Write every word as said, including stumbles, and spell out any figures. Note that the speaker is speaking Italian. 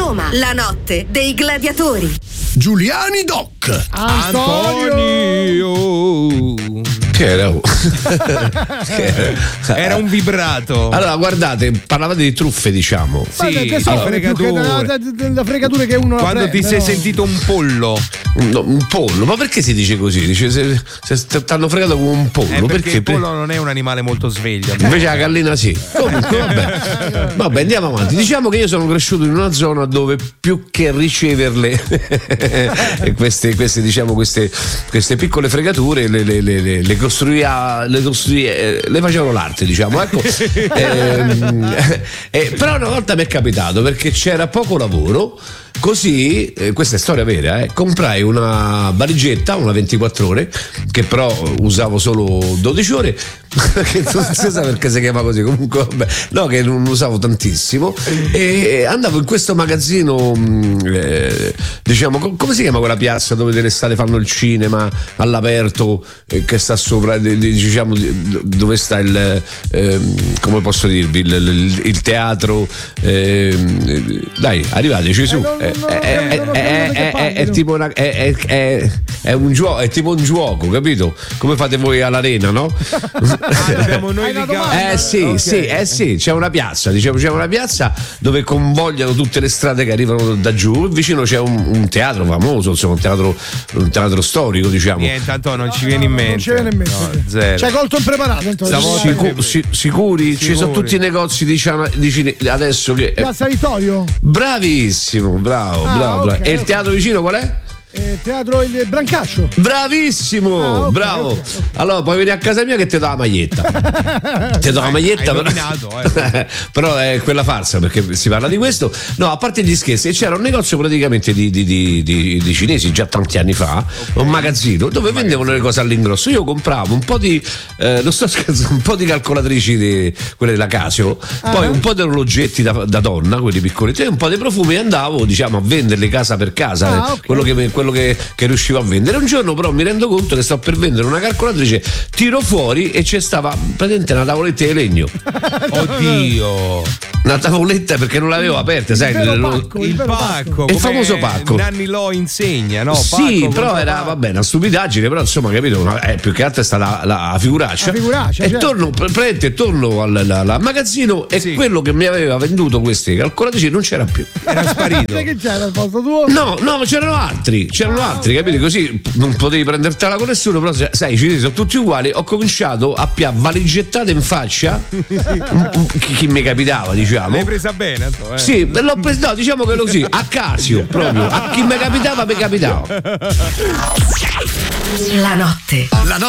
Roma, la notte dei gladiatori. Giuliani Doc. Antonio. Che era? Era un vibrato. Allora, guardate, parlavate di truffe, diciamo. Sì, che so, allora, fregature. Da, da, da, da fregature che uno quando prende, ti sei no? sentito un pollo. No, un pollo, ma perché si dice così? Dice se, se ti hanno fregato come un pollo. Eh, perché, perché il pollo non è un animale molto sveglio. Invece la gallina sì. Comunque, vabbè. Vabbè, andiamo avanti. Diciamo che io sono cresciuto in una zona dove più che riceverle e queste, queste, diciamo, queste, queste piccole fregature le, le, le, le costruiva, le, costruiva, le facevano l'arte, diciamo. Ecco. eh, eh, però una volta mi è capitato perché c'era poco lavoro. Così, eh, questa è storia vera, eh, comprai una valigetta, una ventiquattro ore, che però usavo solo dodici ore, che non si sa perché si chiama così, comunque vabbè, no, che non usavo tantissimo, e andavo in questo magazzino, eh, diciamo, com- come si chiama quella piazza dove dell'estate fanno il cinema all'aperto, eh, che sta sopra, diciamo, dove sta il, eh, come posso dirvi, il, il, il teatro, eh, dai, arrivateci su. È, è, è, è, è, è tipo una, è, è, è un gioco, è tipo un gioco, capito? Come fate voi all'arena, no? Ah, abbiamo noi eh sì, okay. sì, eh sì, c'è una piazza, diciamo, c'è una piazza dove convogliano tutte le strade che arrivano da giù. Vicino c'è un, un teatro famoso, insomma, un teatro, un teatro storico, diciamo. Niente, Antonio, non ci viene in mente. Non ci viene in mente. No, zero. C'hai colto impreparato, Antonio. Sicu- si- sicuri? sicuri? Ci sono tutti i negozi di, di cine- adesso che. Piazza Vittorio? Bravissimo, bravo, ah, bravo, bravo. Okay, E il teatro okay. vicino qual è? Eh, teatro il Brancaccio. Bravissimo, ah, okay, bravo. Okay, okay. Allora puoi venire a casa mia che ti do la maglietta. Ti do la maglietta, però, nominato, eh. Però è quella farsa perché si parla di questo. No, a parte gli scherzi, c'era un negozio praticamente di, di, di, di, di cinesi già tanti anni fa, okay. Un magazzino dove vendevano le cose all'ingrosso. Io compravo un po' di, eh, non sto scherzando, un po' di calcolatrici, di, quelle della Casio, ah. Poi un po' di orologetti da, da donna, quelli piccoletti, e un po' di profumi, e andavo, diciamo, a venderli casa per casa, ah, eh, okay. quello che quello che, che riuscivo a vendere. Un giorno però mi rendo conto che sto per vendere una calcolatrice, tiro fuori e c'è stava praticamente una tavoletta di legno. Oddio, una tavoletta perché non l'avevo aperta, sai, il pacco, il, il pacco, il famoso pacco. Nanni Lo insegna, no? Sì, pacco, però era vabbè una stupidaggine, però insomma, capito, una, eh, più che altro è stata la, la figuraccia, la figuraccia e certo. torno praticamente torno al, al, al magazzino e sì. Quello che mi aveva venduto queste calcolatrici non c'era più, era sparito. Sai che c'era al posto tuo? No, no, c'erano altri, c'erano ah, altri, okay. Capito? Così non potevi prendertela con nessuno, però sai, i cinesi sono tutti uguali. Ho cominciato a pia valigettate in faccia chi, chi mi capitava, diciamo. L'hai presa bene, Anto, eh? Sì, l'ho presa, no, diciamo che così, a casio proprio, a chi mi capitava mi capitava. La notte. La notte.